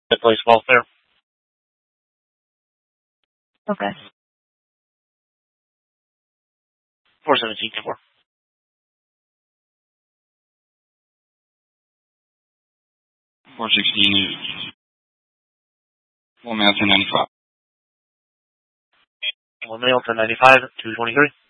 That place well clear. Okay. 417 to 4. 416 is 1 male 1095. 1 male 1095, 223.